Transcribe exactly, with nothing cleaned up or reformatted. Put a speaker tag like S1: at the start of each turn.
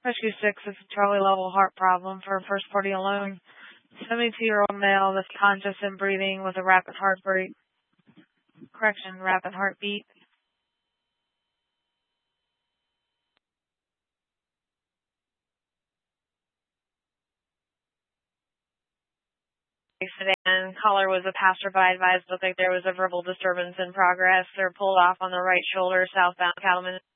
S1: Rescue six is a Charlie level heart problem for first party alone. seventy-two-year-old male that's conscious and breathing with a rapid heartbeat. Correction, rapid heartbeat. Sedan. Caller was a passerby, advised looked like there was a verbal disturbance in progress. They're pulled off on the right shoulder, southbound Cattleman.